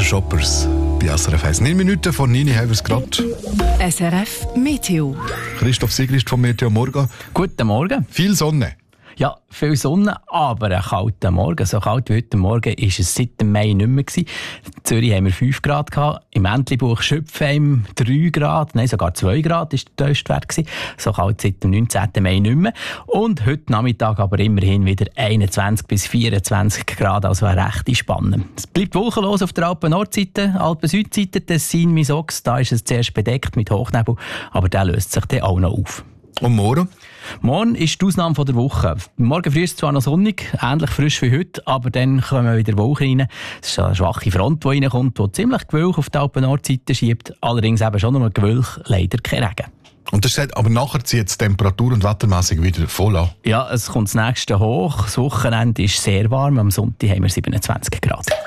Shoppers bei SRF 1. 9 Minuten vor 9 haben wir es gerade. SRF Meteo. Christoph Sigrist vom Meteo Morgen. Guten Morgen. Viel Sonne. Ja, viel Sonne, aber ein kalter Morgen. So kalt wie heute Morgen war es seit dem Mai nicht mehr. In Zürich haben wir 5 Grad gehabt. Im Entlebuch Schöpfheim 3 Grad. Nein, sogar 2 Grad war der tiefste Wert. So kalt seit dem 19. Mai nicht mehr. Und heute Nachmittag aber immerhin wieder 21 bis 24 Grad. Also eine rechte Spanne. Es bleibt wolkenlos auf der Alpen-Nordseite, Alpen-Südseite, Tessin, Misox. Da ist es zuerst bedeckt mit Hochnebel, aber der löst sich dann auch noch auf. Und morgen? Morgen ist die Ausnahme der Woche. Morgen früh ist es zwar noch sonnig, ähnlich frisch wie heute, aber dann kommen wieder Wolken rein. Es ist eine schwache Front, die reinkommt, die ziemlich Gewölk auf die Alpen-Nordseite schiebt. Allerdings eben schon nur Gewölk, leider kein Regen. Und das sagt, aber nachher zieht es temperatur- und wettermässig wieder voll an. Ja, es kommt das nächste hoch. Das Wochenende ist sehr warm. Am Sonntag haben wir 27 Grad.